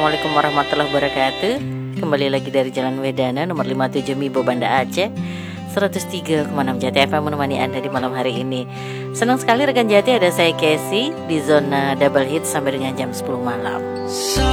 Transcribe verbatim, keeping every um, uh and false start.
Assalamualaikum warahmatullahi wabarakatuh. Kembali lagi dari Jalan Wedana nomor lima puluh tujuh Mibo Banda Aceh, seratus tiga koma enam Jati F M menemani Anda di malam hari ini. Senang sekali rekan Jati, ada saya Casey di zona double hit sampai dengan jam sepuluh malam.